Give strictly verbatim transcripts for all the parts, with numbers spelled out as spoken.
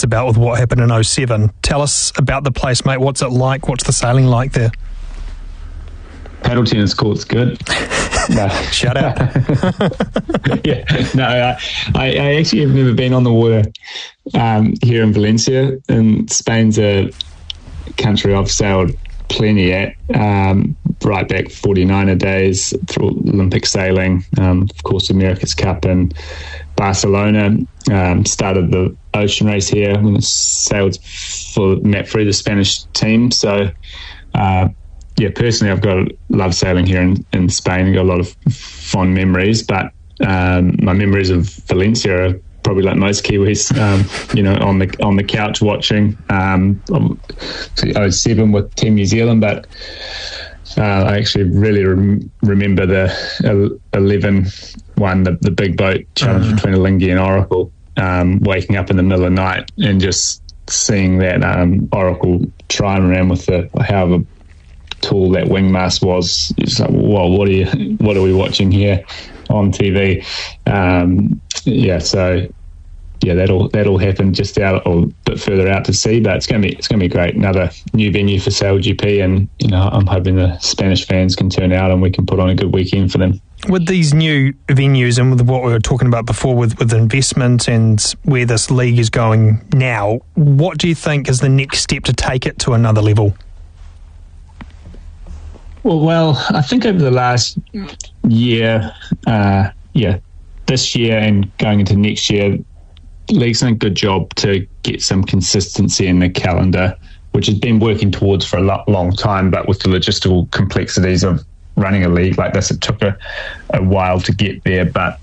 about with what happened in oh seven. Tell us about the place, mate. What's it like? What's the sailing like there? Paddle tennis court's good. No. Shout out. yeah, no, I, I actually have never been on the water um, here in Valencia. And Spain's a country I've sailed plenty at, um, right back forty-niner days through Olympic sailing, um, of course, America's Cup in Barcelona. Um, started the ocean race here when I sailed for Matt Free, the Spanish team. So, uh, yeah, personally, I've got love sailing here in, in Spain. I've got a lot of fond memories, but um, my memories of Valencia are probably like most Kiwis, um, you know, on the on the couch watching um, oh seven with Team New Zealand. But uh, I actually really rem- remember the eleven one, the, the big boat challenge mm. between Alinghi and Oracle, um, waking up in the middle of the night and just seeing that um, Oracle trying around with the however tall that wing mast was. It's like, whoa, what are you, what are we watching here on T V? Um, yeah, so yeah, that'll that'll happen just out or a bit further out to sea, but it's gonna be it's gonna be great. Another new venue for SailGP, and you know, I'm hoping the Spanish fans can turn out and we can put on a good weekend for them. With these new venues and with what we were talking about before with, with investment and where this league is going now, what do you think is the next step to take it to another level? Well, well, I think over the last year, uh, yeah, this year and going into next year, the league's done a good job to get some consistency in the calendar, which has been working towards for a lo- long time, but with the logistical complexities of running a league like this, it took a, a while to get there. But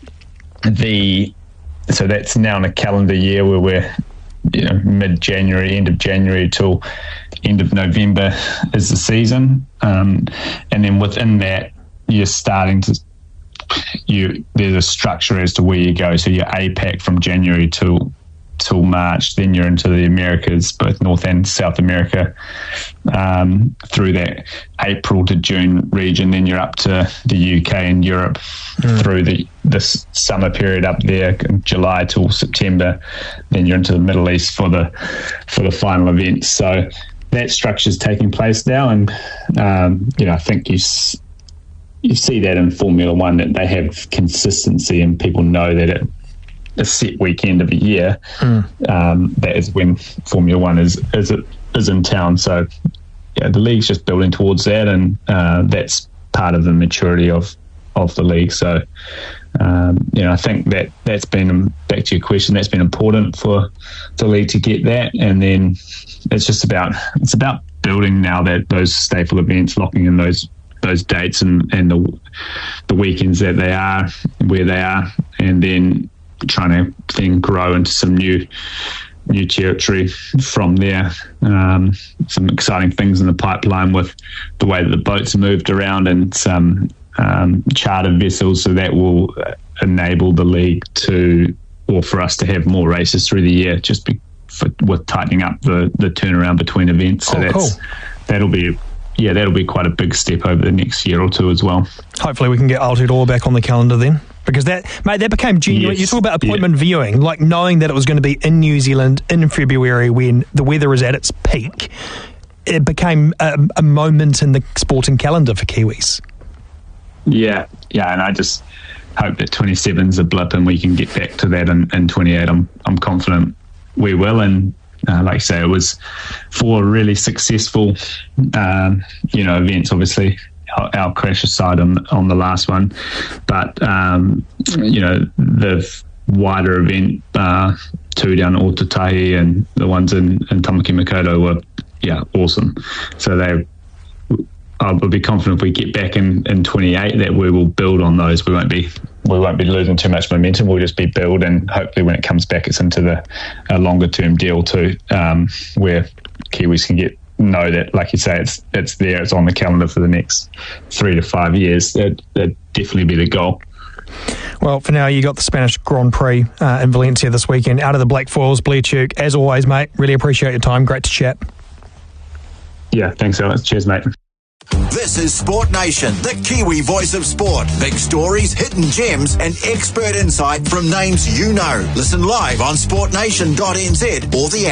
the so that's now in a calendar year where we're, you know, mid-January, end of January till end of November is the season, um, and then within that you're starting to you there's a structure as to where you go. So you're A PAC from January till till March, then you're into the Americas, both North and South America, um, through that April to June region, then you're up to the U K and Europe mm. through the this summer period up there, July till September, then you're into the Middle East for the for the final events. So that structure is taking place now, and um, you know, I think you you see that in Formula One, that they have consistency and people know that it a set weekend of a year, mm. um, that is when Formula One is is is in town. So yeah, the league's just building towards that, and uh, that's part of the maturity of of the league. So um, you know, I think that that's been, back to your question, that's been important for the league to get that, and then it's just about it's about building now that those staple events, locking in those those dates and and the the weekends that they are where they are, and then trying to then grow into some new new territory from there. Um, some exciting things in the pipeline with the way that the boats are moved around, and some um, charter vessels, so that will enable the league to, or for us to have more races through the year, just be, for, with tightening up the, the turnaround between events. So oh, that's cool. that'll be yeah that'll be quite a big step over the next year or two as well. Hopefully we can get Aotearoa back on the calendar then. Because that, mate, that became genuine. Yes. You talk about appointment yeah. viewing, like knowing that it was going to be in New Zealand in February when the weather is at its peak. It became a, a moment in the sporting calendar for Kiwis. Yeah, yeah, and I just hope that twenty-seven is a blip and we can get back to that in, in twenty-eight. I'm I'm confident we will, and uh, like I say, it was four really successful, um, you know, events. Obviously, our crash aside on on the last one, but um, you know, the wider event, uh, two down at Ōtautahi and the ones in, in Tamaki Makaurau were yeah awesome. So they, I would be confident if we get back in, in twenty-eight that we will build on those. We won't be we won't be losing too much momentum. We'll just be build, and hopefully when it comes back, it's into the a longer term deal too, um, where Kiwis can get. Know that, like you say, it's it's there, it's on the calendar for the next three to five years. That that'd definitely be the goal. Well, for now, you got the Spanish Grand Prix uh, in Valencia this weekend. Out of the Black Foils, Blair Tuke, as always, mate. Really appreciate your time. Great to chat. Yeah, thanks, Alex. Cheers, mate. This is Sport Nation, the Kiwi voice of sport. Big stories, hidden gems, and expert insight from names you know. Listen live on sport nation dot n z or the app.